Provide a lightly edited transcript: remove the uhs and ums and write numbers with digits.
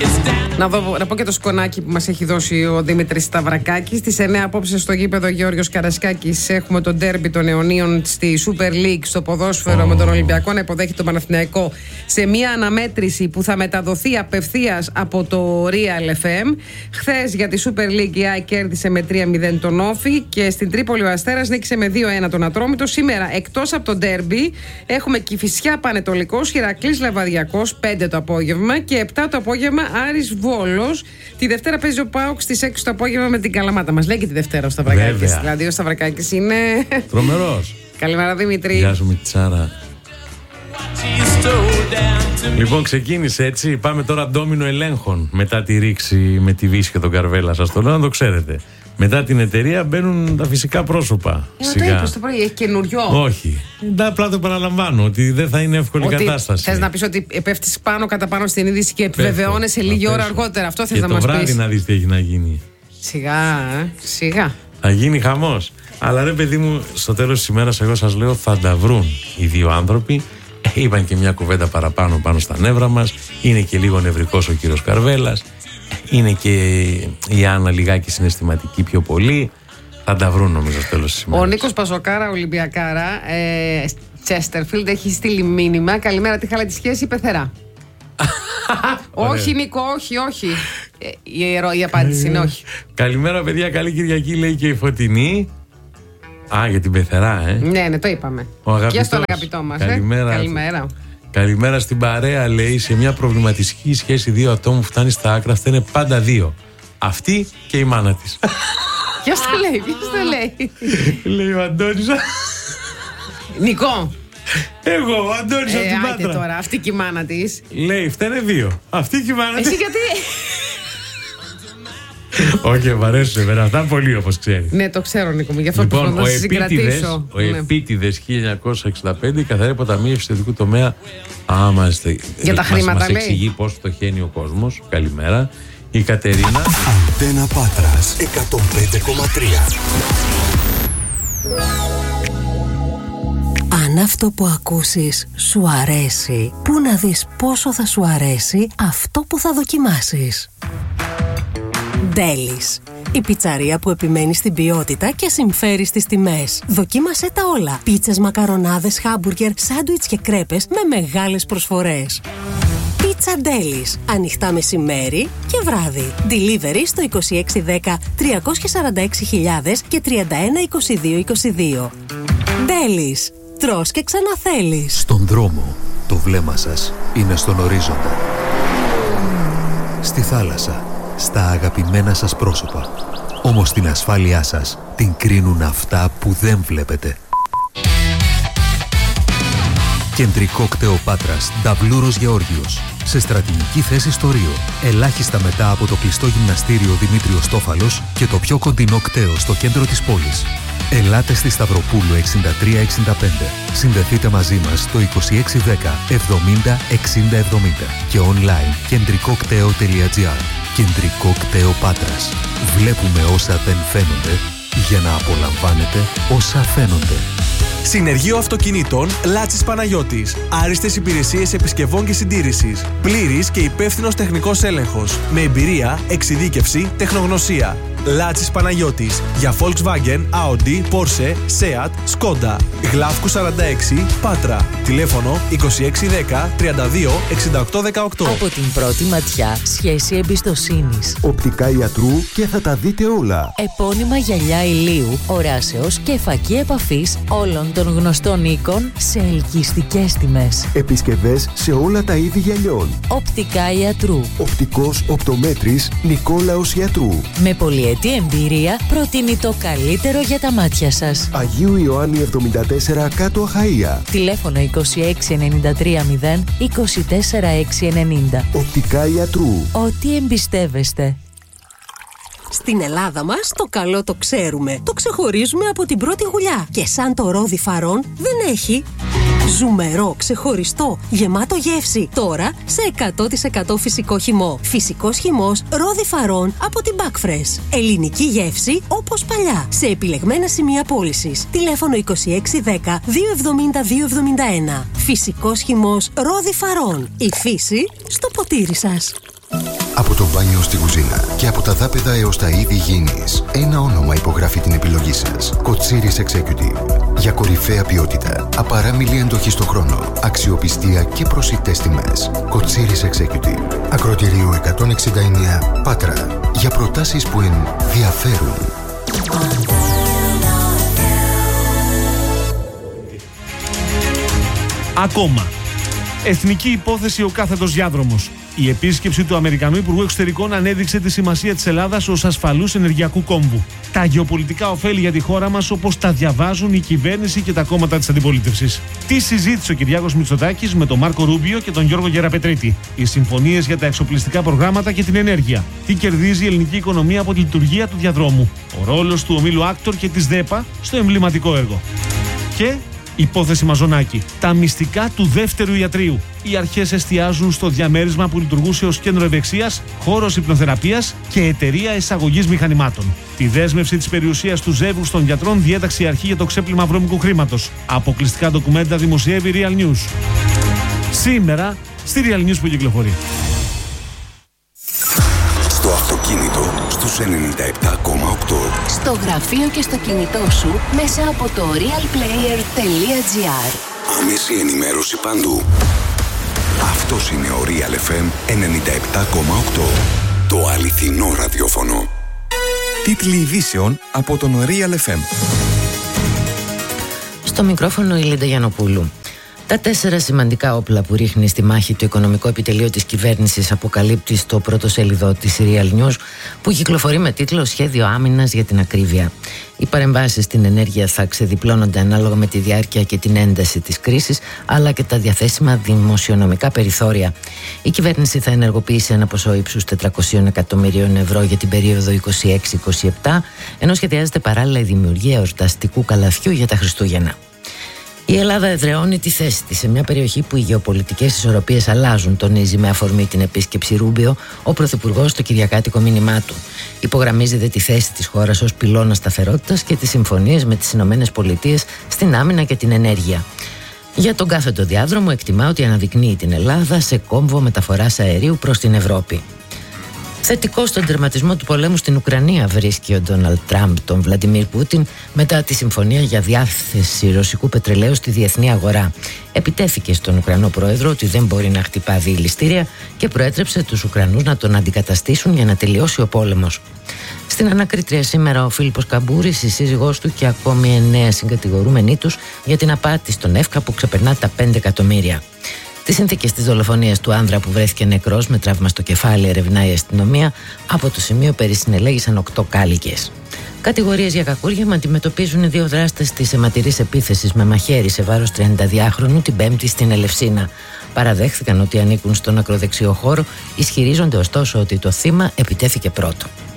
Να πω και το σκονάκι που μας έχει δώσει ο Δημήτρης Σταυρακάκης. Στις 9 απόψε στο γήπεδο Γεώργιος Καρασκάκης έχουμε το ντέρμπι των αιωνίων στη Super League στο ποδόσφαιρο με τον Ολυμπιακό να υποδέχει τον Παναθηναϊκό σε μια αναμέτρηση που θα μεταδοθεί απευθείας από το Real FM. Χθες για τη Super League η ΑΕΚ κέρδισε με 3-0 τον Όφη και στην Τρίπολη ο Αστέρας νίκησε με 2-1 τον Ατρόμητο. Σήμερα εκτός από το ντέρμπι έχουμε Κηφισιά Πανετολικός, Ηρακλής Λεβαδιακός 5 το απόγευμα και 7 το απόγευμα Άρης Βόλος. Τη Δευτέρα παίζει ο ΠΑΟΚ στις 6 το απόγευμα με την Καλαμάτα. Μας λέει και τη Δευτέρα ο Σταυρακάκης. Δηλαδή ο Σταυρακάκης είναι τρομερός. Καλημέρα Δημήτρη. Γεια σου Μιτσάρα. Λοιπόν, ξεκίνησε έτσι. Πάμε τώρα ντόμινο ελέγχων μετά τη ρήξη με τη Βύση και τον Καρβέλα. Σας το λέω να το ξέρετε. Μετά την εταιρεία μπαίνουν τα φυσικά πρόσωπα. Το είπες το πρωί, έχει καινούριο. Όχι. Απλά το επαναλαμβάνω ότι δεν θα είναι εύκολη κατάσταση. Θες να πεις ότι πέφτεις πάνω κατά πάνω στην είδηση και επιβεβαιώνεσαι λίγη ώρα αργότερα. Αυτό θες να μας πεις. Και το βράδυ να δεις τι έχει να γίνει. Σιγά. Θα γίνει χαμός. Αλλά ρε παιδί μου, στο τέλος της ημέρας εγώ σας λέω θα τα βρουν οι δύο άνθρωποι. Είπαν και μια κουβέντα παραπάνω πάνω στα νεύρα μας. Είναι και λίγο νευρικός ο κύριος Καρβέλας. Είναι και η Άννα λιγάκι συναισθηματική πιο πολύ. Θα τα βρουν νομίζω στο τέλος της ημέρας. Ο Νίκος Πασοκάρα, Ολυμπιακάρα, Τσέστερφιλντ, έχει στείλει μήνυμα. Καλημέρα, τι χάλα τη σχέση, πεθερά. Όχι Νίκο, όχι. Η απάντηση είναι όχι. Καλημέρα παιδιά, καλή Κυριακή λέει και η Φωτεινή. Για την πεθερά, Ναι, το είπαμε. Και στον αγαπητό μας. Καλημέρα. Καλημέρα στην παρέα, λέει. Σε μια προβληματιστική σχέση δύο ατόμων που φτάνει στα άκρα, αυτά είναι πάντα δύο. Αυτή και η μάνα της. Ποιος το λέει. Λέει ο Αντώνης. Νικό. Εγώ, ο Αντώνης από την Πάτρα. Τώρα, αυτή και η μάνα της. Λέει, φταίνε δύο. Αυτή και η μάνα της. Εσύ γιατί. Όχι, μ' αρέσουν εμένα αυτά πολύ, όπως ξέρεις. Ναι, το ξέρω, Νίκο μου, γι' αυτό που να συγκρατήσω. Ο Επίτηδες 1965, η καθαρή αποταμίευση του ιδιωτικού τομέα. Μάλιστα. Για τα χρήματα, μας λέει. εξηγεί πώς φτωχαίνει ο κόσμος. Καλημέρα. Η Κατερίνα. Αντένα Πάτρας 105,3. Αν αυτό που ακούσεις σου αρέσει, πού να δεις πόσο θα σου αρέσει αυτό που θα δοκιμάσεις. Ντέλις, η πιτσαρία που επιμένει στην ποιότητα και συμφέρει στις τιμές. Δοκίμασέ τα όλα. Πίτσες, μακαρονάδες, χάμπουργκερ, σάντουιτς και κρέπες με μεγάλες προσφορές. Πίτσα Ντέλις. Ανοιχτά μεσημέρι και βράδυ. Delivery στο 2610 346.000 και 312222. Ντέλις. Τρως και ξαναθέλεις. Στον δρόμο, το βλέμμα σας είναι στον ορίζοντα. Στη θάλασσα, στα αγαπημένα σας πρόσωπα. Όμως την ασφάλειά σας την κρίνουν αυτά που δεν βλέπετε. Κεντρικό κτέο Πάτρας, Νταβλούρος Γεώργιος. Σε στρατηγική θέση στο Ρίο. Ελάχιστα μετά από το κλειστό γυμναστήριο Δημήτριος Τόφαλος και το πιο κοντινό κτέο στο κέντρο της πόλης. Ελάτε στη Σταυροπούλου 6365. Συνδεθείτε μαζί μας στο 2610 70 60 70 και online κεντρικοκτέο.gr. Κεντρικό κτέο Πάτρας. Βλέπουμε όσα δεν φαίνονται για να απολαμβάνετε όσα φαίνονται. Συνεργείο Αυτοκινήτων Λάτσης Παναγιώτης. Άριστες υπηρεσίες επισκευών και συντήρησης. Πλήρης και υπεύθυνος τεχνικός έλεγχος. Με εμπειρία, εξειδίκευση, τεχνογνωσία. Λάτσης Παναγιώτης. Για Volkswagen, Audi, Porsche, Seat, Skoda. Γλάφκου 46, Πάτρα. Τηλέφωνο 2610 32 68 18. Από την πρώτη ματιά, σχέση εμπιστοσύνης. Οπτικά ιατρού και θα τα δείτε όλα. Επώνυμα γυαλιά ηλίου, οράσεως και φακή επαφής όλων των γνωστών οίκων σε ελκυστικές τιμές. Επισκευές σε όλα τα είδη γυαλιών. Οπτικά ιατρού. Οπτικός οπτομέτρης Νικόλαος Ιατρού. Με πολυετή εμπειρία προτείνει το καλύτερο για τα μάτια σας. Αγίου Ιωάννη 74 κάτω Αχαΐα. Τηλέφωνο 2693 0 24 690. Οπτικά Ιατρού. Ό,τι εμπιστεύεστε. Στην Ελλάδα μας το καλό το ξέρουμε. Το ξεχωρίζουμε από την πρώτη γουλιά. Και σαν το ρόδι φαρών δεν έχει. Ζουμερό, ξεχωριστό, γεμάτο γεύση. Τώρα σε 100% φυσικό χυμό. Φυσικός χυμός ρόδι φαρών από την Backfresh. Ελληνική γεύση όπως παλιά. Σε επιλεγμένα σημεία πώλησης. Τηλέφωνο 2610 270 271. Φυσικός χυμός ρόδι φαρών. Η φύση στο ποτήρι σας. Από το μπάνιο στη κουζίνα και από τα δάπεδα έως τα είδη υγιεινής, ένα όνομα υπογράφει την επιλογή σας. Κοτσίρις Executive. Για κορυφαία ποιότητα, απαράμιλη αντοχή στο χρόνο, αξιοπιστία και προσιτές τιμές. Κοτσίρις Executive. Ακροτηρίου 169 Πάτρα. Για προτάσεις που ενδιαφέρουν. Ακόμα. Εθνική υπόθεση ο κάθετος διάδρομος. Η επίσκεψη του Αμερικανού Υπουργού Εξωτερικών ανέδειξε τη σημασία της Ελλάδας ως ασφαλούς ενεργειακού κόμβου. Τα γεωπολιτικά ωφέλη για τη χώρα μας, όπως τα διαβάζουν η κυβέρνηση και τα κόμματα της αντιπολίτευσης. Τι συζήτησε ο Κυριάκος Μητσοτάκης με τον Μάρκο Ρούμπιο και τον Γιώργο Γεραπετρίτη. Οι συμφωνίες για τα εξοπλιστικά προγράμματα και την ενέργεια. Τι κερδίζει η ελληνική οικονομία από τη λειτουργία του διαδρόμου. Ο ρόλος του ομίλου Άκτορ και της ΔΕΠΑ στο εμβληματικό έργο. Και υπόθεση Μαζονάκη. Τα μυστικά του δεύτερου ιατρείου. Οι αρχές εστιάζουν στο διαμέρισμα που λειτουργούσε ως κέντρο ευεξίας, χώρος υπνοθεραπείας και εταιρεία εισαγωγής μηχανημάτων. Τη δέσμευση της περιουσίας του ζεύγους των γιατρών διέταξε η αρχή για το ξέπλυμα βρώμικου χρήματος. Αποκλειστικά ντοκουμέντα δημοσιεύει Real News. Σήμερα στη Real News που κυκλοφορεί. Στο αυτοκίνητο στους 97,8. Στο γραφείο και στο κινητό σου μέσα από το realplayer.gr. Άμεση ενημέρωση παντού. Αυτός είναι ο Real FM 97,8. Το αληθινό ραδιόφωνο. Τίτλοι ειδήσεων από τον Real FM. Στο μικρόφωνο η Λίντα Γιαννοπούλου. Τα 4 σημαντικά όπλα που ρίχνει στη μάχη το οικονομικό επιτελείο της κυβέρνησης αποκαλύπτει στο πρώτο σελίδο της Real News, που κυκλοφορεί με τίτλο «Σχέδιο άμυνας για την ακρίβεια». Οι παρεμβάσεις στην ενέργεια θα ξεδιπλώνονται ανάλογα με τη διάρκεια και την ένταση της κρίσης, αλλά και τα διαθέσιμα δημοσιονομικά περιθώρια. Η κυβέρνηση θα ενεργοποιήσει ένα ποσό ύψους 400 εκατομμυρίων ευρώ για την περίοδο 26-27, ενώ σχεδιάζεται παράλληλα η δημιουργία εορταστικού καλαθιού για τα Χριστούγεννα. Η Ελλάδα εδραιώνει τη θέση της σε μια περιοχή που οι γεωπολιτικές ισορροπίες αλλάζουν, τονίζει με αφορμή την επίσκεψη Ρούμπιο ο Πρωθυπουργός στο κυριακάτικο μήνυμά του. Υπογραμμίζει δε τη θέση της χώρας ως πυλώνα σταθερότητας και τις συμφωνίες με τις ΗΠΑ στην άμυνα και την ενέργεια. Για τον κάθετο διάδρομο εκτιμά ότι αναδεικνύει την Ελλάδα σε κόμβο μεταφοράς αερίου προς την Ευρώπη. Θετικό στον τερματισμό του πολέμου στην Ουκρανία βρίσκει ο Ντόναλντ Τραμπ τον Βλαντιμίρ Πούτιν μετά τη συμφωνία για διάθεση ρωσικού πετρελαίου στη διεθνή αγορά. Επιτέθηκε στον Ουκρανό πρόεδρο ότι δεν μπορεί να χτυπά διηληστήρια και προέτρεψε τους Ουκρανούς να τον αντικαταστήσουν για να τελειώσει ο πόλεμος. Στην ανακρίτρια σήμερα ο Φίλιππος Καμπούρης, η σύζυγός του και ακόμη 9 συγκατηγορούμενοι τους για την απάτη στον ΕΦΚΑ που ξεπερνά τα 5 εκατομμύρια. Τις συνθήκες της δολοφονίας του άνδρα που βρέθηκε νεκρός με τραύμα στο κεφάλι ερευνάει η αστυνομία. Από το σημείο περισυνελέγησαν 8 κάλικες. Κατηγορίες για κακούργημα αντιμετωπίζουν οι 2 δράστες της αιματηρής επίθεσης με μαχαίρι σε βάρος 32χρονου την Πέμπτη στην Ελευσίνα. Παραδέχθηκαν ότι ανήκουν στον ακροδεξιό χώρο, ισχυρίζονται ωστόσο ότι το θύμα επιτέθηκε πρώτο.